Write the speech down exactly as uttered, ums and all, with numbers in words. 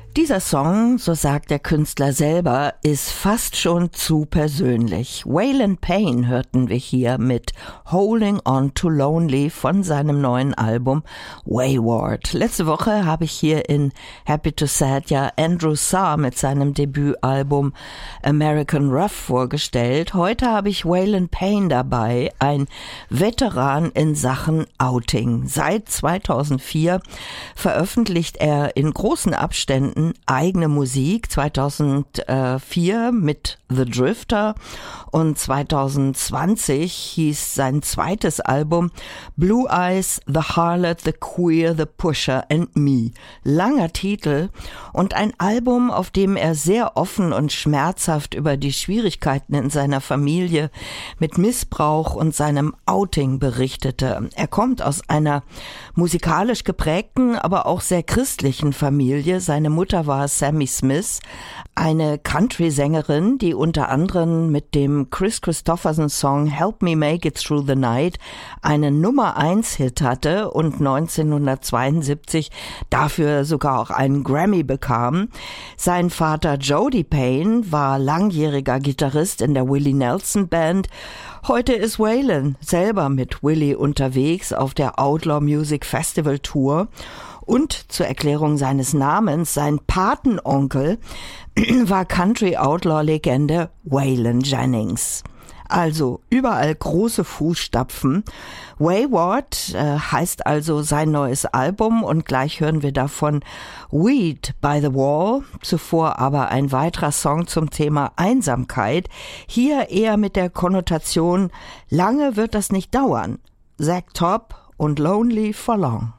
Dieser Song, so sagt der Künstler selber, ist fast schon zu persönlich. Waylon Payne hörten wir hier mit Holding On to Lonely von seinem neuen Album Wayward. Letzte Woche habe ich hier in Happy to Sad ja Andrew Sarr mit seinem Debütalbum American Rough vorgestellt. Heute habe ich Waylon Payne dabei, ein Veteran in Sachen Outing. Seit zweitausendvier veröffentlicht er in großen Abständen eigene Musik, zweitausendvier mit The Drifter und zweitausendzwanzig hieß sein zweites Album Blue Eyes, The Harlot, The Queer, The Pusher and Me. Langer Titel und ein Album, auf dem er sehr offen und schmerzhaft über die Schwierigkeiten in seiner Familie mit Missbrauch und seinem Outing berichtete. Er kommt aus einer musikalisch geprägten, aber auch sehr christlichen Familie. Seine Mutter war Sammy Smith, eine Country-Sängerin, die unter anderem mit dem Chris Christopherson-Song Help Me Make It Through the Night einen Nummer eins Hit hatte und neunzehnhundertzweiundsiebzig dafür sogar auch einen Grammy bekam. Sein Vater Jody Payne war langjähriger Gitarrist in der Willie Nelson Band. Heute ist Waylon selber mit Willie unterwegs auf der Outlaw Music Festival Tour. Und zur Erklärung seines Namens, sein Patenonkel war Country-Outlaw-Legende Waylon Jennings. Also überall große Fußstapfen. Wayward äh, heißt also sein neues Album und gleich hören wir davon Weed by the Wall. Zuvor aber ein weiterer Song zum Thema Einsamkeit. Hier eher mit der Konnotation, lange wird das nicht dauern. Zack Top und Lonely for Long.